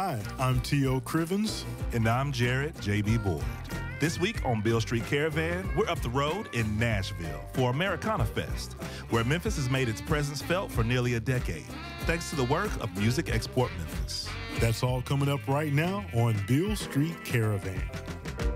Hi, I'm T.O. Crivens. And I'm Jared J.B. Boyd. This week on Beale Street Caravan, we're up the road in Nashville for Americana Fest, where Memphis has made its presence felt for nearly a decade, thanks to the work of Music Export Memphis. That's all coming up right now on Beale Street Caravan.